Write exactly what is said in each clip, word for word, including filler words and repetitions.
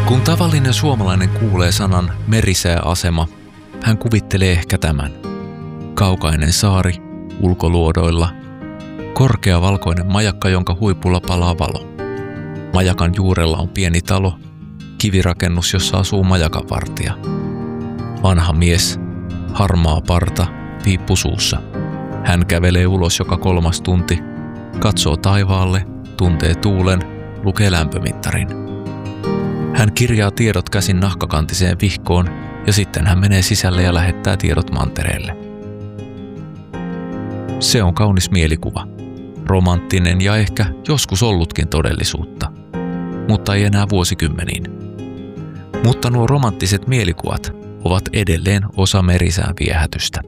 Kun tavallinen suomalainen kuulee sanan merisääasema, hän kuvittelee ehkä tämän. Kaukainen saari, ulkoluodoilla, korkea valkoinen majakka, jonka huipulla palaa valo. Majakan juurella on pieni talo, kivirakennus, jossa asuu majakanvartija. Vanha mies, harmaa parta, piippu suussa. Hän kävelee ulos joka kolmas tunti, katsoo taivaalle, tuntee tuulen, lukee lämpömittarin. Hän kirjaa tiedot käsin nahkakantiseen vihkoon ja sitten hän menee sisälle ja lähettää tiedot mantereelle. Se on kaunis mielikuva, romanttinen ja ehkä joskus ollutkin todellisuutta, mutta ei enää vuosikymmeniin. Mutta nuo romanttiset mielikuvat ovat edelleen osa merisään viehätystä.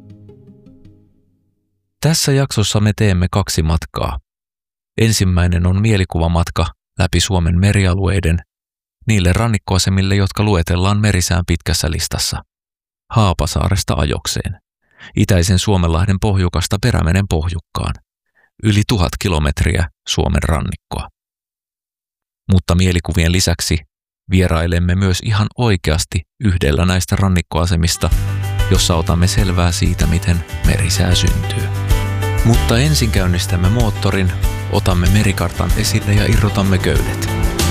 Tässä jaksossa me teemme kaksi matkaa. Ensimmäinen on mielikuvamatka läpi Suomen merialueiden, niille rannikkoasemille, jotka luetellaan merisään pitkässä listassa. Haapasaaresta Ajokseen, itäisen Suomenlahden pohjukasta Perämeren pohjukkaan, yli tuhat kilometriä Suomen rannikkoa. Mutta mielikuvien lisäksi vierailemme myös ihan oikeasti yhdellä näistä rannikkoasemista, jossa otamme selvää siitä, miten merisää syntyy. Mutta ensin käynnistämme moottorin, otamme merikartan esille ja irrotamme köydet.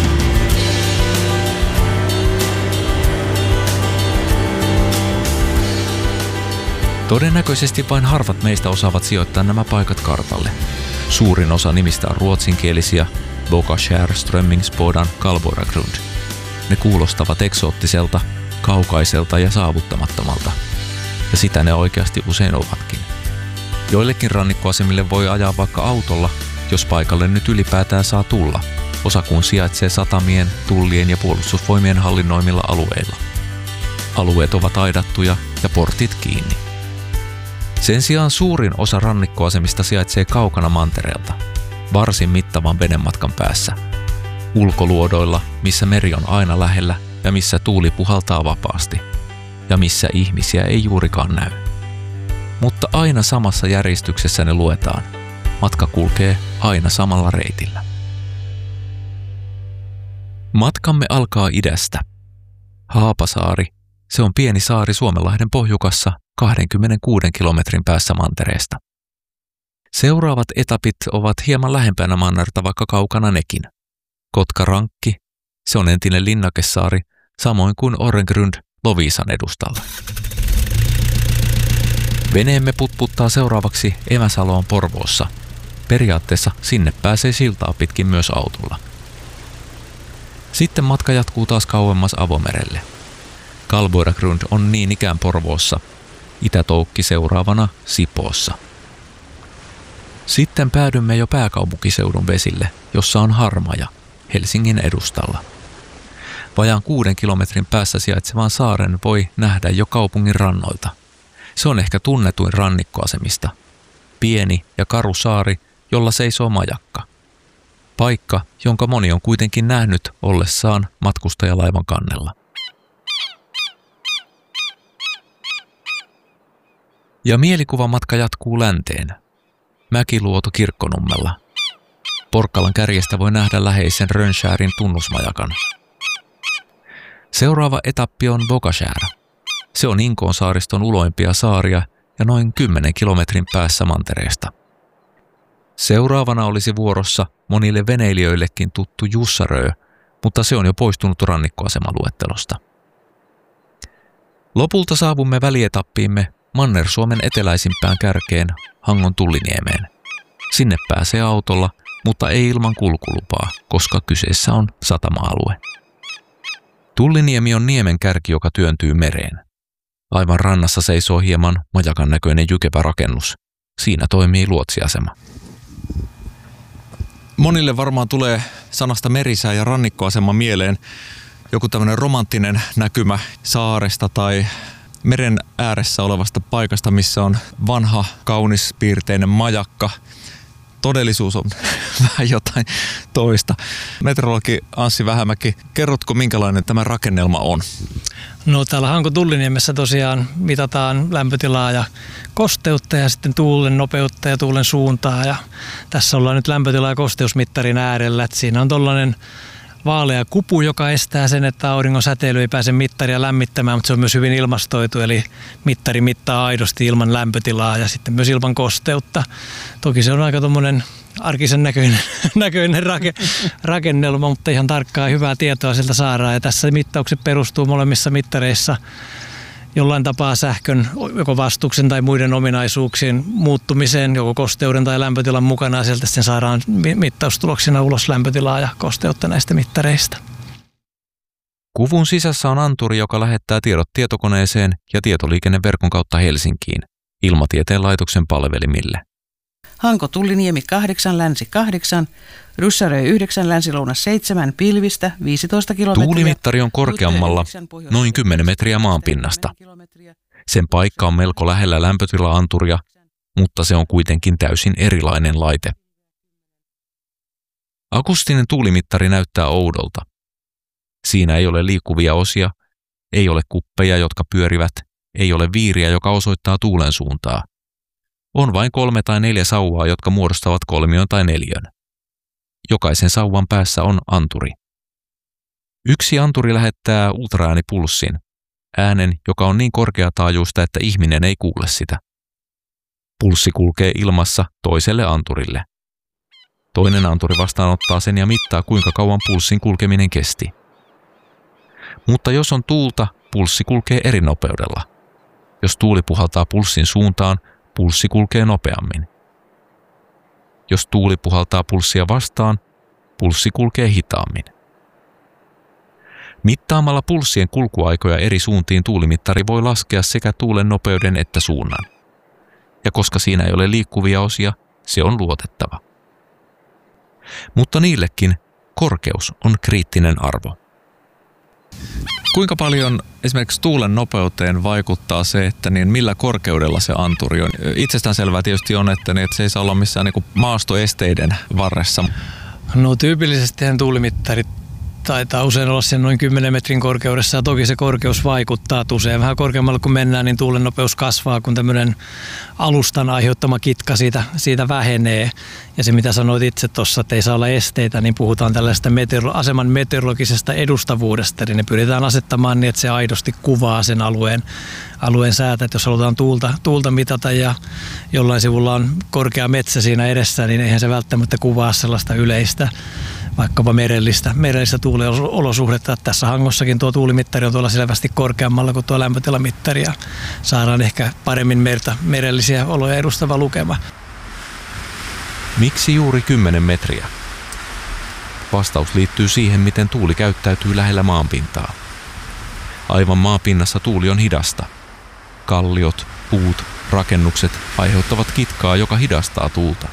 Todennäköisesti vain harvat meistä osaavat sijoittaa nämä paikat kartalle. Suurin osa nimistä on ruotsinkielisiä, Bogaskär, Strömmingsbodan, Kalboragrund. Ne kuulostavat eksoottiselta, kaukaiselta ja saavuttamattomalta. Ja sitä ne oikeasti usein ovatkin. Joillekin rannikkoasemille voi ajaa vaikka autolla, jos paikalle nyt ylipäätään saa tulla. Osa kun sijaitsee satamien, tullien ja puolustusvoimien hallinnoimilla alueilla. Alueet ovat aidattuja ja portit kiinni. Sen sijaan suurin osa rannikkoasemista sijaitsee kaukana mantereelta, varsin mittavan venematkan päässä. Ulkoluodoilla, missä meri on aina lähellä ja missä tuuli puhaltaa vapaasti. Ja missä ihmisiä ei juurikaan näy. Mutta aina samassa järjestyksessä ne luetaan. Matka kulkee aina samalla reitillä. Matkamme alkaa idästä. Haapasaari, se on pieni saari Suomenlahden pohjukassa kaksikymmentäkuusi kilometrin päässä mantereesta. Seuraavat etapit ovat hieman lähempänä mannerta, vaikka kaukana nekin. Kotkarankki, se on entinen linnakesaari, samoin kuin Orrengrund Loviisan edustalla. Veneemme putputtaa seuraavaksi Emäsaloon Porvoossa. Periaatteessa sinne pääsee siltaa pitkin myös autolla. Sitten matka jatkuu taas kauemmas avomerelle. Kalboragrund on niin ikään Porvoossa, Itätoukki seuraavana Sipoossa. Sitten päädymme jo pääkaupunkiseudun vesille, jossa on Harmaja, Helsingin edustalla. Vajaan kuuden kilometrin päässä sijaitsevan saaren voi nähdä jo kaupungin rannoilta. Se on ehkä tunnetuin rannikkoasemista. Pieni ja karu saari, jolla seisoo majakka. Paikka, jonka moni on kuitenkin nähnyt ollessaan matkustajalaivan kannella. Ja mielikuvamatka jatkuu länteen. Mäkiluoto Kirkkonummella. Porkkalan kärjestä voi nähdä läheisen Rönnskärin tunnusmajakan. Seuraava etappi on Bogaskär. Se on Inkoon saariston uloimpia saaria ja noin kymmenen kilometrin päässä mantereesta. Seuraavana olisi vuorossa monille veneilijöillekin tuttu Jussarö, mutta se on jo poistunut rannikkoasemaluettelosta. Lopulta saavumme välietappiimme Manner-Suomen eteläisimpään kärkeen Hangon Tulliniemeen. Sinne pääsee autolla, mutta ei ilman kulkulupaa, koska kyseessä on satama-alue. Tulliniemi on niemen kärki, joka työntyy mereen. Aivan rannassa seisoo hieman majakan näköinen jykevä rakennus. Siinä toimii luotsiasema. Monille varmaan tulee sanasta merisää ja rannikkoasema mieleen joku tämmöinen romanttinen näkymä saaresta tai meren ääressä olevasta paikasta, missä on vanha, kaunis, piirteinen majakka. Todellisuus on vähän jotain toista. Meteorologi Anssi Vähämäki, kerrotko minkälainen tämä rakennelma on? No täällä Hanko Tulliniemessä tosiaan mitataan lämpötilaa ja kosteutta ja sitten tuulen nopeutta ja tuulen suuntaa. Ja tässä ollaan nyt lämpötila- ja kosteusmittarin äärellä. Että siinä on tollainen vaalea kupu, joka estää sen, että auringon säteily ei pääse mittaria lämmittämään, mutta se on myös hyvin ilmastoitu, eli mittari mittaa aidosti ilman lämpötilaa ja sitten myös ilman kosteutta. Toki se on aika tuommoinen arkisen näköinen, näköinen rake, rakennelma, mutta ihan tarkkaa hyvää tietoa sieltä saadaan. Ja tässä mittaukset perustuu molemmissa mittareissa jollain tapaa sähkön joko vastuksen tai muiden ominaisuuksien muuttumiseen, joko kosteuden tai lämpötilan mukana. Sieltä sitten saadaan mittaustuloksina ulos lämpötilaa ja kosteutta näistä mittareista. Kuvun sisässä on anturi, joka lähettää tiedot tietokoneeseen ja tietoliikenneverkon kautta Helsinkiin, Ilmatieteen laitoksen palvelimille. Hanko Tulliniemi kahdeksan, Länsi kahdeksan, Ryssärö yhdeksän, Länsi-Lounas seitsemän, pilvistä viisitoista kilometriä. Tuulimittari on korkeammalla noin kymmenen metriä maanpinnasta. Sen paikka on melko lähellä lämpötila-anturia, mutta se on kuitenkin täysin erilainen laite. Akustinen tuulimittari näyttää oudolta. Siinä ei ole liikkuvia osia, ei ole kuppeja, jotka pyörivät, ei ole viiriä, joka osoittaa tuulen suuntaa. On vain kolme tai neljä sauvaa, jotka muodostavat kolmion tai neljön. Jokaisen sauvan päässä on anturi. Yksi anturi lähettää ultraäänipulssin, äänen, joka on niin korkeataajuista, että ihminen ei kuule sitä. Pulssi kulkee ilmassa toiselle anturille. Toinen anturi vastaanottaa sen ja mittaa, kuinka kauan pulssin kulkeminen kesti. Mutta jos on tuulta, pulssi kulkee eri nopeudella. Jos tuuli puhaltaa pulssin suuntaan, pulssi kulkee nopeammin. Jos tuuli puhaltaa pulssia vastaan, pulssi kulkee hitaammin. Mittaamalla pulssien kulkuaikoja eri suuntiin tuulimittari voi laskea sekä tuulen nopeuden että suunnan. Ja koska siinä ei ole liikkuvia osia, se on luotettava. Mutta niillekin korkeus on kriittinen arvo. Kuinka paljon esimerkiksi tuulen nopeuteen vaikuttaa se, että niin millä korkeudella se anturi on? Itsestäänselvää tietysti on, että, niin, että se ei saa olla missään niin kuin maastoesteiden varressa. No tyypillisesti tuulimittarit taitaa usein olla sen noin kymmenen metrin korkeudessa ja toki se korkeus vaikuttaa. Usein vähän korkeammalla kun mennään, niin tuulen nopeus kasvaa, kun tämmöinen alustan aiheuttama kitka siitä, siitä vähenee. Ja se mitä sanoit itse tuossa, että ei saa olla esteitä, niin puhutaan tällaista meteoro- aseman meteorologisesta edustavuudesta. Eli ne pyritään asettamaan niin, että se aidosti kuvaa sen alueen, alueen säätä. Että jos halutaan tuulta, tuulta mitata ja jollain sivulla on korkea metsä siinä edessä, niin eihän se välttämättä kuvaa sellaista yleistä vaikkapa merellistä, merellistä tuuliolosuhdetta. Tässä Hangossakin tuo tuulimittari on tuolla selvästi korkeammalla kuin tuo lämpötilamittari ja saadaan ehkä paremmin merta, merellisiä oloja edustava lukema. Miksi juuri kymmenen metriä? Vastaus liittyy siihen, miten tuuli käyttäytyy lähellä maanpintaa. Aivan maanpinnassa tuuli on hidasta. Kalliot, puut, rakennukset aiheuttavat kitkaa, joka hidastaa tuulta.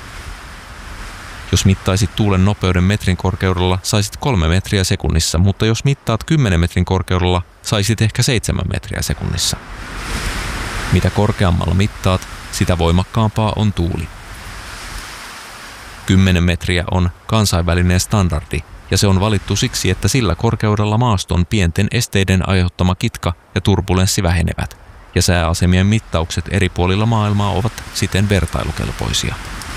Jos mittaisit tuulen nopeuden metrin korkeudella, saisit kolme metriä sekunnissa, mutta jos mittaat kymmenen metrin korkeudella, saisit ehkä seitsemän metriä sekunnissa. Mitä korkeammalla mittaat, sitä voimakkaampaa on tuuli. kymmenen metriä on kansainvälinen standardi, ja se on valittu siksi, että sillä korkeudella maaston pienten esteiden aiheuttama kitka ja turbulenssi vähenevät, ja sääasemien mittaukset eri puolilla maailmaa ovat siten vertailukelpoisia.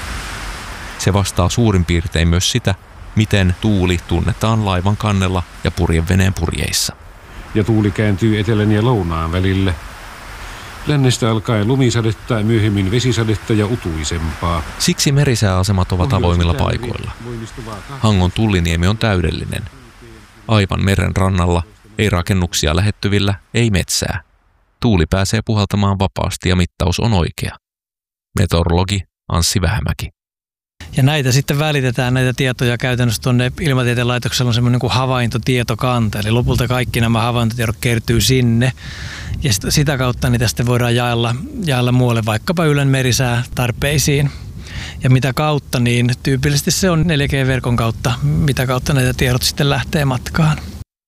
Se vastaa suurin piirtein myös sitä, miten tuuli tunnetaan laivan kannella ja purjeveneen purjeissa. Ja tuuli kääntyy etelän ja lounaan välille. Lännestä alkaen lumisadetta ja myöhemmin vesisadetta ja utuisempaa. Siksi merisääasemat ovat avoimilla paikoilla. Hangon Tulliniemi on täydellinen. Aivan meren rannalla, ei rakennuksia lähettyvillä, ei metsää. Tuuli pääsee puhaltamaan vapaasti ja mittaus on oikea. Meteorologi Anssi Vähämäki. Ja näitä sitten välitetään, näitä tietoja käytännössä tuonne Ilmatieteen laitoksella on semmoinen kuin havaintotietokanta. Eli lopulta kaikki nämä havaintotiedot kertyy sinne. Ja sitä kautta niitä sitten voidaan jaella, jaella muualle vaikkapa Ylen merisää tarpeisiin. Ja mitä kautta, niin tyypillisesti se on neljä G-verkon kautta, mitä kautta näitä tiedot sitten lähtee matkaan.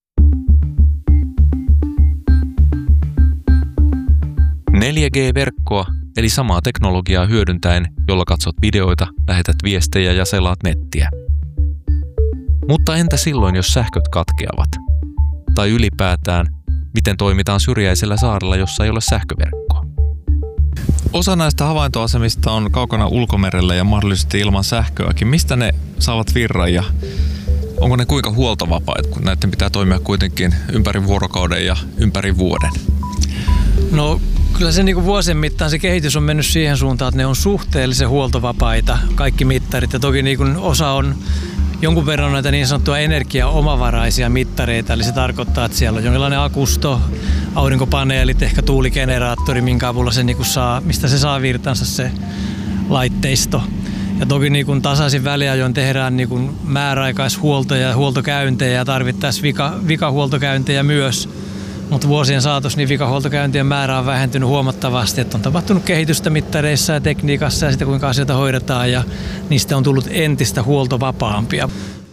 neljä G-verkkoa, eli samaa teknologiaa hyödyntäen, jolla katsot videoita, lähetät viestejä ja selaat nettiä. Mutta entä silloin, jos sähköt katkeavat? Tai ylipäätään, miten toimitaan syrjäisellä saarella, jossa ei ole sähköverkkoa? Osa näistä havaintoasemista on kaukana ulkomerellä ja mahdollisesti ilman sähköäkin. Mistä ne saavat virran ja Onko ne kuinka huoltovapaita, kun näiden pitää toimia kuitenkin ympäri vuorokauden ja ympäri vuoden? No kyllä se niin vuosien mittaan se kehitys on mennyt siihen suuntaan, että ne on suhteellisen huoltovapaita, kaikki mittarit. Ja toki niin osa on jonkun verran näitä niin sanottuja energiaomavaraisia mittareita, eli se tarkoittaa, että siellä on jonkinlainen akusto, aurinkopaneelit, ehkä tuuligeneraattori, minkä avulla se niin saa, mistä se saa virtansa se laitteisto. Ja toki niin tasaisin väliajoin tehdään niin määräaikaishuoltoja ja huoltokäyntejä ja tarvittaisiin vika, vikahuoltokäyntejä myös. Mutta vuosien saatossa niin vikahuoltokäyntien määrä on vähentynyt huomattavasti, että on tapahtunut kehitystä mittareissa ja tekniikassa ja sitä kuinka asioita hoidetaan ja niistä on tullut entistä huoltovapaampia.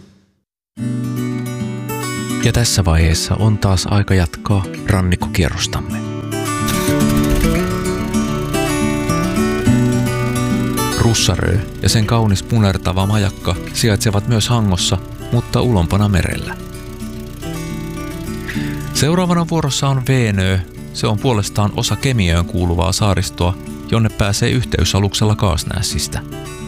Ja tässä vaiheessa on taas aika jatkaa rannikkokierrostamme. Russarö ja sen kaunis punertava majakka sijaitsevat myös Hangossa, mutta ulompana merellä. Seuraavana vuorossa on Veenö. Se on puolestaan osa Kemiöön kuuluvaa saaristoa, jonne pääsee yhteysaluksella Kaasnässistä.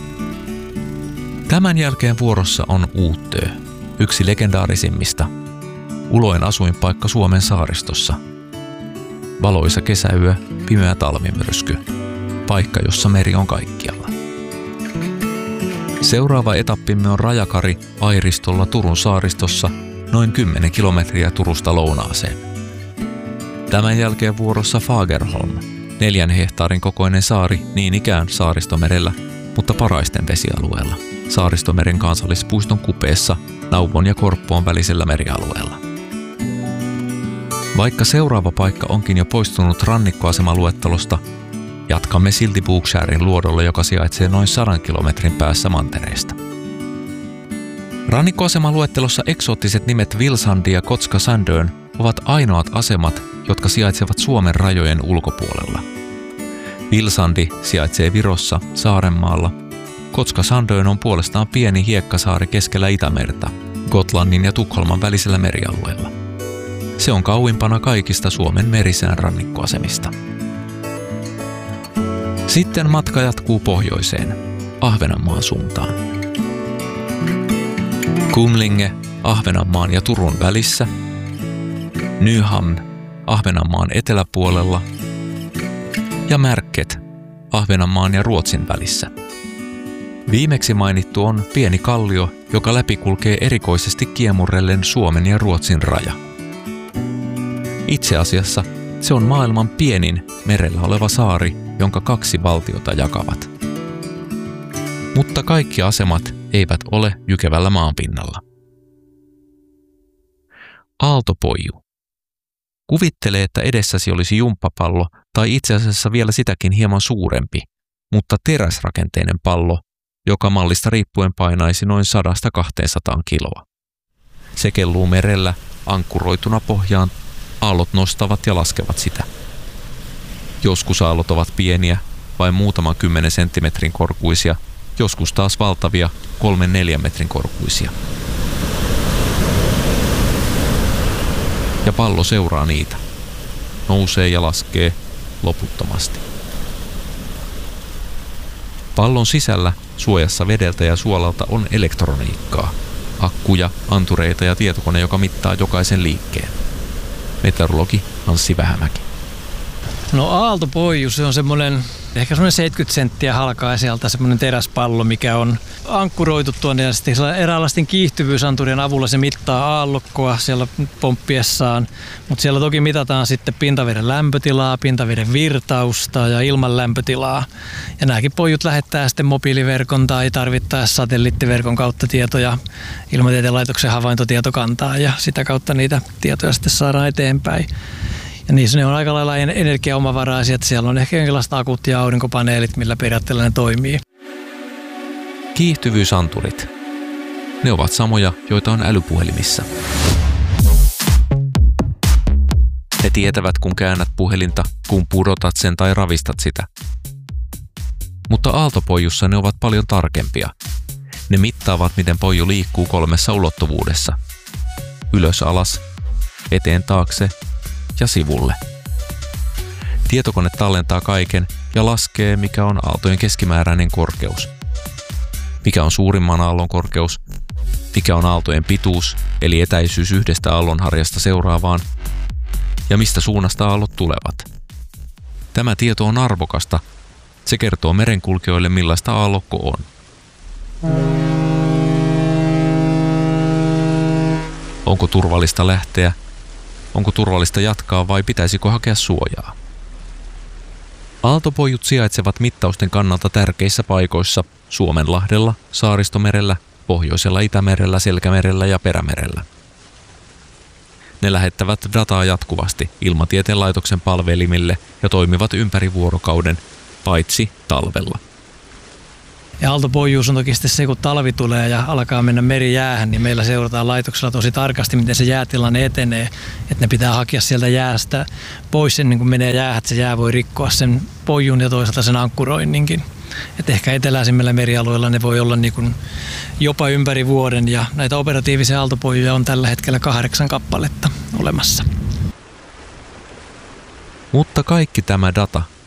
Tämän jälkeen vuorossa on Uutö, yksi legendaarisimmista. Uloin asuinpaikka Suomen saaristossa. Valoisa kesäyö, pimeä talvimyrsky. Paikka, jossa meri on kaikkialla. Seuraava etappimme on Rajakari Airistolla Turun saaristossa, noin kymmenen kilometriä Turusta lounaaseen. Tämän jälkeen vuorossa Fagerholm, neljän hehtaarin kokoinen saari niin ikään Saaristomerellä, mutta Paraisten vesialueella, Saaristomeren kansallispuiston kupeessa Nauvon ja Korppoon välisellä merialueella. Vaikka seuraava paikka onkin jo poistunut rannikkoasemaluettelosta, jatkamme silti Bookshiren luodolla, joka sijaitsee noin sadan kilometrin päässä mantereesta. Rannikkoasemaluettelossa eksoottiset nimet Vilsandi ja Kotska-Sandön ovat ainoat asemat, jotka sijaitsevat Suomen rajojen ulkopuolella. Vilsandi sijaitsee Virossa, Saarenmaalla. Kotska-Sandön on puolestaan pieni hiekkasaari keskellä Itämerta, Gotlannin ja Tukholman välisellä merialueella. Se on kauimpana kaikista Suomen merisään rannikkoasemista. Sitten matka jatkuu pohjoiseen, Ahvenanmaan suuntaan. Kumlinge Ahvenanmaan ja Turun välissä, Nyhamn Ahvenanmaan eteläpuolella ja Märket Ahvenanmaan ja Ruotsin välissä. Viimeksi mainittu on pieni kallio, joka läpikulkee erikoisesti kiemurrellen Suomen ja Ruotsin raja. Itse asiassa se on maailman pienin merellä oleva saari, jonka kaksi valtiota jakavat. Mutta kaikki asemat eivät ole jykevällä maanpinnalla. Aaltopoiju. Kuvittele, että edessäsi olisi jumppapallo tai itse asiassa vielä sitäkin hieman suurempi, mutta teräsrakenteinen pallo, joka mallista riippuen painaisi noin sadasta kahteensataan kiloa. Se kelluu merellä ankkuroituna pohjaan, aallot nostavat ja laskevat sitä. Joskus aallot ovat pieniä, vain muutaman kymmenen senttimetrin korkuisia, joskus taas valtavia, kolmen neljän metrin korkuisia. Ja pallo seuraa niitä. Nousee ja laskee loputtomasti. Pallon sisällä, suojassa vedeltä ja suolalta, on elektroniikkaa. Akkuja, antureita ja tietokone, joka mittaa jokaisen liikkeen. Meteorologi Anssi Vähämäki. No aaltopoiju, se on semmoinen ehkä semmoinen seitsemänkymmentä senttiä halkaa sieltä semmoinen teräspallo, mikä on ankkuroitu tuonne ja sitten eräänlaisten kiihtyvyysanturien avulla se mittaa aallokkoa siellä pomppiessaan, mutta siellä toki mitataan sitten pintaveden lämpötilaa, pintaveden virtausta ja ilman lämpötilaa. Ja nämäkin pojut lähettää sitten mobiiliverkon tai tarvittaessa satelliittiverkon kautta tietoja Ilmatieteen laitoksen havaintotietokantaan ja sitä kautta niitä tietoja sitten saadaan eteenpäin. Ja niissä ne on aika lailla energiaomavaraisia, että siellä on ehkä jonkinlaiset akut ja aurinkopaneelit, millä periaatteella ne toimii. Kiihtyvyysanturit. Ne ovat samoja, joita on älypuhelimissa. Ne tietävät, kun käännät puhelinta, kun pudotat sen tai ravistat sitä. Mutta aaltopoijussa ne ovat paljon tarkempia. Ne mittaavat, miten poiju liikkuu kolmessa ulottuvuudessa. Ylös alas, eteen taakse ja sivulle. Tietokone tallentaa kaiken ja laskee, mikä on aaltojen keskimääräinen korkeus. Mikä on suurimman aallon korkeus? mikä on aaltojen pituus, eli etäisyys yhdestä aallonharjasta seuraavaan, ja mistä suunnasta aallot tulevat. Tämä tieto on arvokasta. Se kertoo merenkulkijoille, millaista aallokko on. Onko turvallista lähteä? Onko turvallista jatkaa vai pitäisikö hakea suojaa? Aaltopojut sijaitsevat mittausten kannalta tärkeissä paikoissa Suomenlahdella, Saaristomerellä, Pohjoisella Itämerellä, Selkämerellä ja Perämerellä. Ne lähettävät dataa jatkuvasti Ilmatieteen laitoksen palvelimille ja toimivat ympäri vuorokauden, paitsi talvella. Ja aaltopojuus on toki sitten se, kun talvi tulee ja alkaa mennä merijäähän, niin meillä seurataan laitoksella tosi tarkasti, miten se jäätilanne etenee. Että ne pitää hakea sieltä jäästä pois ennen kuin menee jäähän, että se jää voi rikkoa sen pojun ja toisaalta sen ankkuroinninkin. Että ehkä eteläisimmillä merialueilla ne voi olla niin kuin jopa ympäri vuoden ja näitä operatiivisia aaltopojuja on tällä hetkellä kahdeksan kappaletta olemassa. Mutta kaikki tämä data